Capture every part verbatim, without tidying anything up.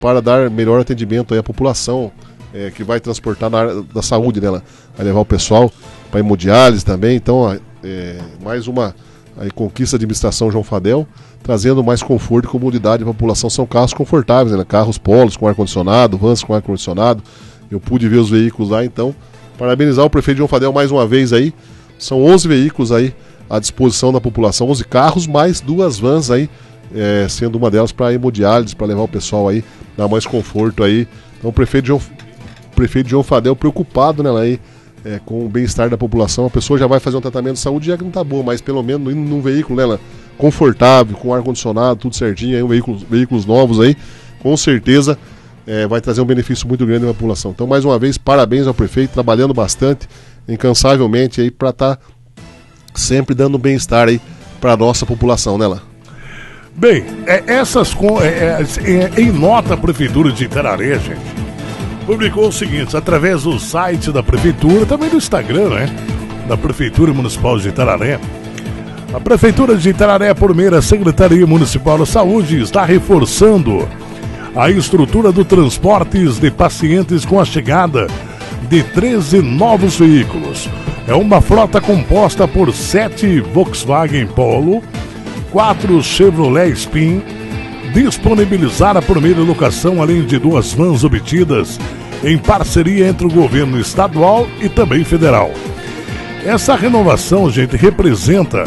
para dar melhor atendimento aí à população é, que vai transportar na área da saúde, né? Vai levar o pessoal para hemodiálise também. Então, é, mais uma aí, conquista da administração João Fadel, trazendo mais conforto e comodidade para a população. São carros confortáveis, né? Carros polos com ar-condicionado, vans com ar-condicionado. Eu pude ver os veículos lá, então parabenizar o prefeito João Fadel mais uma vez aí. São onze veículos aí à disposição da população, onze carros, mais duas vans aí, é, sendo uma delas para hemodiálise, para levar o pessoal aí, dar mais conforto aí. Então o prefeito João, o prefeito João Fadel preocupado, né, lá aí, é, com o bem-estar da população. A pessoa já vai fazer um tratamento de saúde, já que não tá boa, mas pelo menos indo num veículo, né, confortável, com ar-condicionado, tudo certinho, aí, um veículo, veículos novos aí, com certeza é, vai trazer um benefício muito grande para a população. Então, mais uma vez, parabéns ao prefeito, trabalhando bastante, incansavelmente aí, para estar tá sempre dando bem-estar aí para a nossa população, né, lá? Bem, é, essas é, é, em nota a Prefeitura de Itararé, gente, publicou o seguinte, através do site da Prefeitura, também do Instagram, né, da Prefeitura Municipal de Itararé. A Prefeitura de Itararé, por meio da Secretaria Municipal da Saúde, está reforçando a estrutura do transportes de pacientes com a chegada de treze novos veículos. É uma frota composta por sete Volkswagen Polo, quatro Chevrolet Spin, disponibilizada por meio de locação, além de duas vans obtidas em parceria entre o governo estadual e também federal. Essa renovação, gente, representa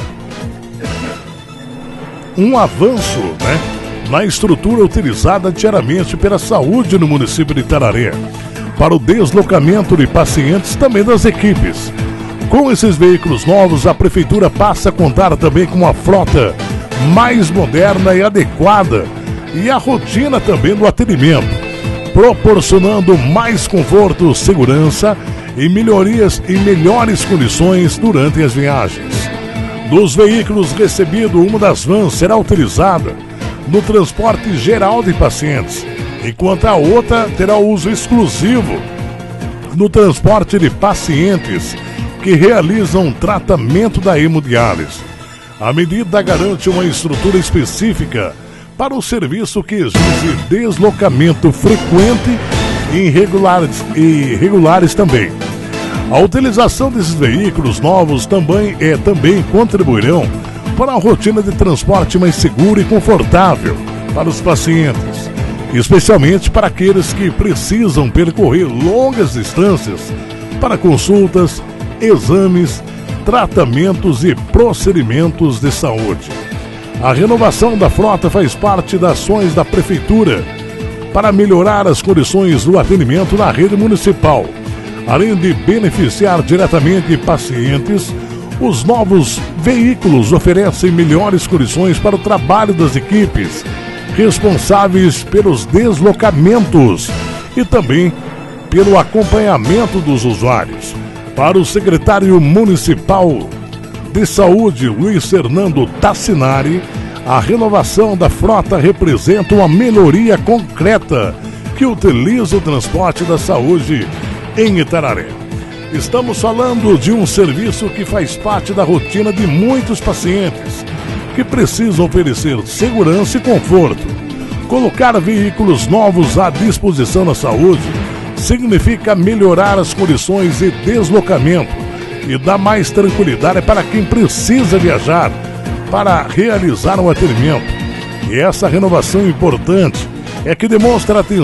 um avanço, né, na estrutura utilizada diariamente pela saúde no município de Itararé, para o deslocamento de pacientes também das equipes. Com esses veículos novos, a Prefeitura passa a contar também com uma frota mais moderna e adequada e a rotina também do atendimento, proporcionando mais conforto, segurança e melhorias e melhores condições durante as viagens. Dos veículos recebidos, uma das vans será utilizada no transporte geral de pacientes, enquanto a outra terá uso exclusivo no transporte de pacientes que realizam tratamento da hemodiálise. A medida garante uma estrutura específica para o serviço que exige deslocamento frequente e irregulares, e irregulares também. A utilização desses veículos novos também, é, também contribuirão para a rotina de transporte mais segura e confortável para os pacientes, especialmente para aqueles que precisam percorrer longas distâncias para consultas, exames, tratamentos e procedimentos de saúde. A renovação da frota faz parte das ações da Prefeitura para melhorar as condições do atendimento na rede municipal. Além de beneficiar diretamente pacientes, os novos veículos oferecem melhores condições para o trabalho das equipes responsáveis pelos deslocamentos e também pelo acompanhamento dos usuários. Para o secretário municipal de saúde, Luiz Fernando Tassinari, a renovação da frota representa uma melhoria concreta que utiliza o transporte da saúde em Itararé. Estamos falando de um serviço que faz parte da rotina de muitos pacientes que precisam oferecer segurança e conforto. Colocar veículos novos à disposição da saúde significa melhorar as condições de deslocamento e dar mais tranquilidade para quem precisa viajar para realizar um atendimento. E essa renovação importante é que demonstra atenção